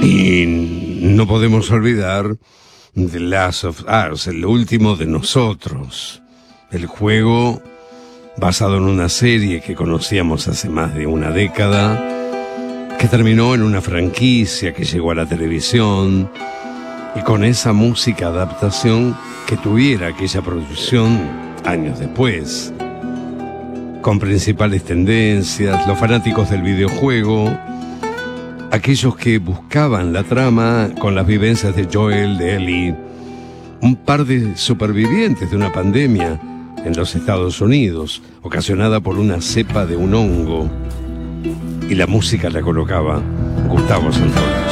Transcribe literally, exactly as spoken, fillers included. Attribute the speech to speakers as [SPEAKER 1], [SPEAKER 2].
[SPEAKER 1] Y no podemos olvidar The Last of Us, el último de nosotros. El juego basado en una serie que conocíamos hace más de una década, que terminó en una franquicia que llegó a la televisión, y con esa música adaptación que tuviera aquella producción años después, con principales tendencias, los fanáticos del videojuego, aquellos que buscaban la trama con las vivencias de Joel, de Ellie, un par de supervivientes de una pandemia en los Estados Unidos, ocasionada por una cepa de un hongo, y la música la colocaba Gustavo Santaolalla.